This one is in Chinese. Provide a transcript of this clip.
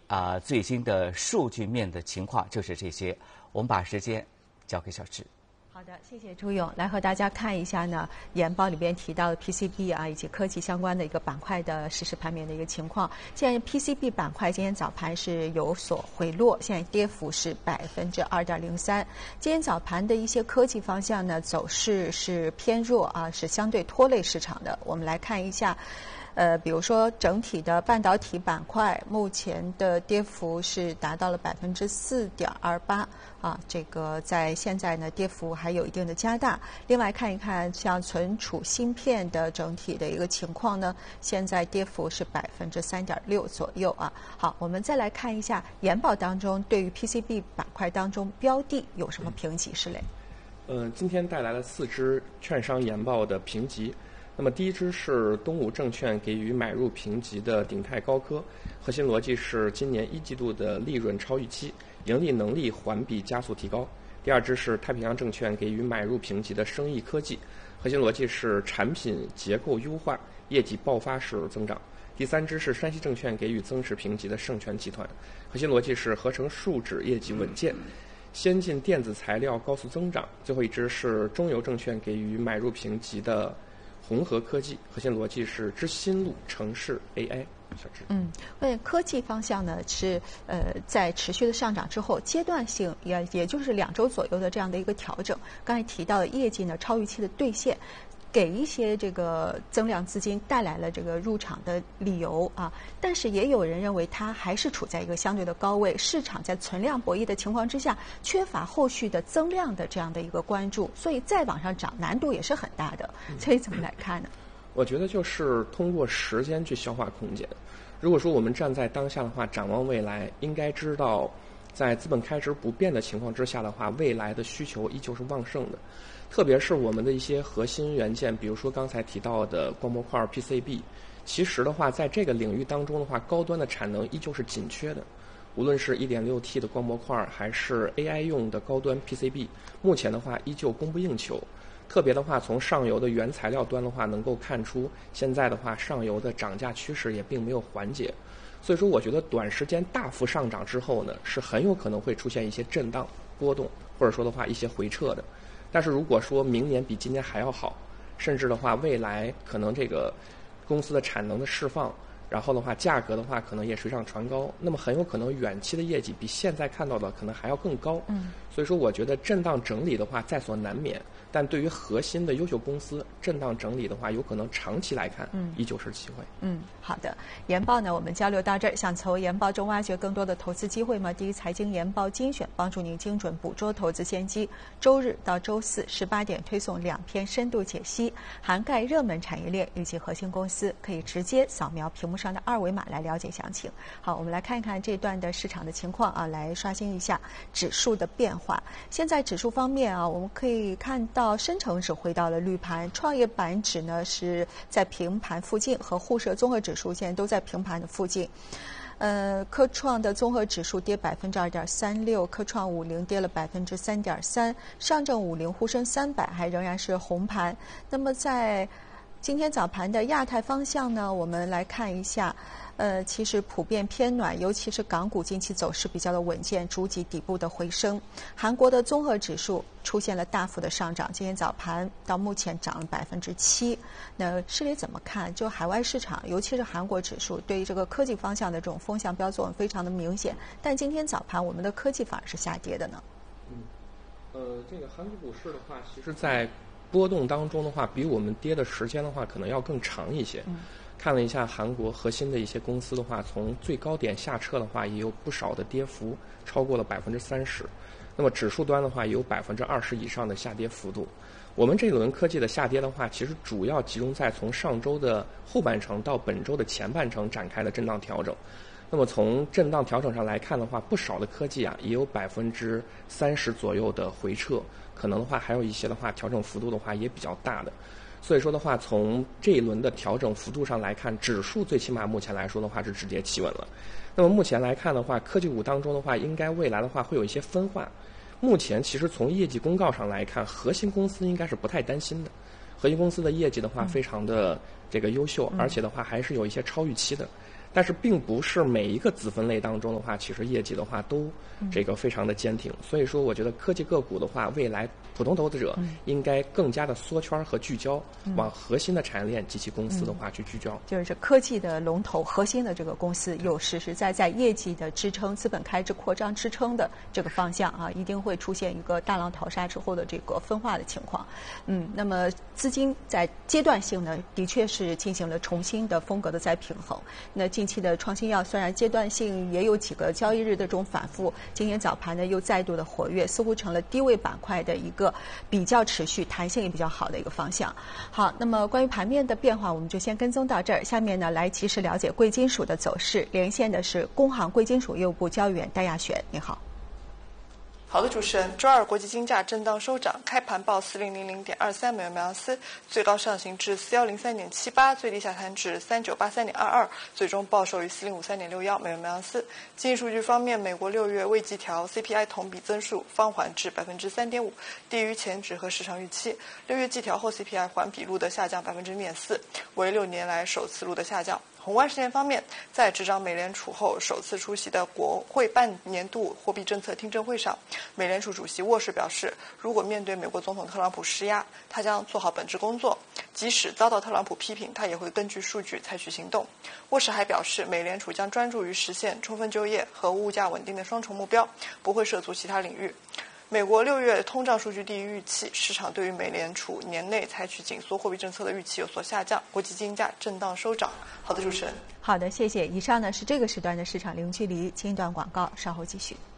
最新的数据面的情况就是这些。我们把时间交给小智。 好的，谢谢朱勇。来和大家看一下呢，研报里边提到的 PCB 以及科技相关的一个板块的实时盘面的一个情况。现在 PCB 板块今天早盘是有所回落，现在跌幅是2.03%。今天早盘的一些科技方向呢，走势是偏弱是相对拖累市场的。我们来看一下。比如说整体的半导体板块，目前的跌幅是达到了4.28%这个在现在呢跌幅还有一定的加大。另外看一看像存储芯片的整体的一个情况呢，现在跌幅是3.6%左右好，我们再来看一下研报当中对于 PCB 板块当中标的有什么评级是嘞？ 今天带来了4只券商研报的评级。那么第一支是东武证券给予买入评级的鼎泰高科，核心逻辑是今年1季度的利润超预期，盈利能力环比加速提高。第二支是太平洋证券给予买入评级的生意科技，核心逻辑是产品结构优化，业绩爆发式增长。第三支是山西证券给予增持评级的盛全集团，核心逻辑是合成树脂业绩稳健，先进电子材料高速增长。最后一支是中邮证券给予买入评级的宏和科技，核心逻辑是知新路城市 AI。小智， 科技方向呢是在持续的上涨之后，阶段性也就是2周左右的这样的一个调整。刚才提到的业绩呢超预期的兑现，给一些这个增量资金带来了这个入场的理由但是也有人认为它还是处在一个相对的高位，市场在存量博弈的情况之下，缺乏后续的增量的这样的一个关注，所以再往上涨难度也是很大的。所以怎么来看呢？ 我觉得就是通过时间去消化空间。如果说我们站在当下的话，展望未来，应该知道在资本开支不变的情况之下的话，未来的需求依旧是旺盛的。特别是我们的一些核心元件，比如说刚才提到的光模块 PCB， 其实的话在这个领域当中的话，高端的产能依旧是紧缺的。无论是 1.6T 的光模块还是 AI 用的高端 PCB， 目前的话依旧供不应求。特别的话，从上游的原材料端的话，能够看出现在的话，上游的涨价趋势也并没有缓解。所以说，我觉得短时间大幅上涨之后呢，是很有可能会出现一些震荡波动，或者说的话一些回撤的。但是如果说明年比今年还要好，甚至的话未来可能这个公司的产能的释放，然后的话价格的话可能也水涨船高，那么很有可能远期的业绩比现在看到的可能还要更高。所以说我觉得震荡整理的话在所难免，但对于核心的优秀公司，震荡整理的话有可能长期来看依旧是机会。 好的，研报呢我们交流到这儿，想从研报中挖掘更多的投资机会吗？第一财经研报精选帮助您精准捕捉投资先机，周日到周四18点推送2篇深度解析，涵盖热门产业链以及核心公司，可以直接扫描屏幕上的2维码来了解详情。好，我们来看一看这段的市场的情况来刷新一下指数的变化。现在指数方面我们可以看到深成指回到了绿盘，创业板指呢是在平盘附近，和沪深综合指数现在都在平盘的附近。科创的综合指数跌2.36%，科创50跌了3.3%，上证50、沪深300还仍然是红盘。那么在今天早盘的亚太方向呢，我们来看一下，其实普遍偏暖，尤其是港股近期走势比较的稳健，逐级底部的回升。韩国的综合指数出现了大幅的上涨，今天早盘到目前涨了7%。那施磊怎么看？就海外市场，尤其是韩国指数，对于这个科技方向的这种风向标作用非常的明显，但今天早盘我们的科技反而是下跌的呢？ 这个韩国股市的话，其实在波动当中的话，比我们跌的时间的话可能要更长一些。看了一下韩国核心的一些公司的话，从最高点下撤的话也有不少的跌幅，超过了30%。那么指数端的话也有20%以上的下跌幅度。我们这轮科技的下跌的话，其实主要集中在从上周的后半程到本周的前半程展开的震荡调整。那么从震荡调整上来看的话，不少的科技也有30%左右的回撤，可能的话还有一些的话调整幅度的话也比较大的。所以说的话，从这一轮的调整幅度上来看，指数最起码目前来说的话是止跌企稳了。那么目前来看的话，科技股当中的话，应该未来的话会有一些分化。目前其实从业绩公告上来看，核心公司应该是不太担心的。核心公司的业绩的话非常的这个优秀，而且的话还是有一些超预期的。 但是并不是每一个子分类当中的话，其实业绩的话都这个非常的坚挺。所以说，我觉得科技个股的话，未来普通投资者应该更加的缩圈和聚焦，往核心的产业链及其公司的话去聚焦。 就是科技的龙头核心的这个公司有实实在在业绩的支撑、资本开支扩张支撑的这个方向啊，一定会出现一个大浪淘沙之后的这个分化的情况。那么资金在阶段性呢，的确是进行了重新的风格的再平衡。那近期的创新药虽然阶段性也有几个交易日的这种反复，今天早盘呢又再度的活跃，似乎成了低位板块的一个比较持续、弹性也比较好的一个方向。好，那么关于盘面的变化，我们就先跟踪到这儿。下面呢，来及时了解贵金属的走势。连线的是工行贵金属业务部交易员戴亚璇，你好。 好的，主持人。周二国际金价震荡收涨，开盘报4000.23美元每盎司，最高上行至4103.78，最低下探至3983.22，最终报收于4053.61美元每盎司。经济数据方面，美国6月未季调 CPI 同比增速放缓至3.5%，低于前值和市场预期。6月季调后 CPI 环比录得下降0.4%，为6年来首次录得下降。宏观事件方面，在执掌美联储后首次出席的国会半年度货币政策听证会上，美联储主席沃什表示，如果面对美国总统特朗普施压，他将做好本职工作，即使遭到特朗普批评，他也会根据数据采取行动。沃什还表示，美联储将专注于实现充分就业和物价稳定的双重目标，不会涉足其他领域。美国6月通胀数据低于预期，市场对于美联储年内采取紧缩货币政策的预期有所下降，国际金价震荡收涨。好的，主持人。 好的，谢谢。以上呢是这个时段的市场零距离，进一段广告，稍后继续。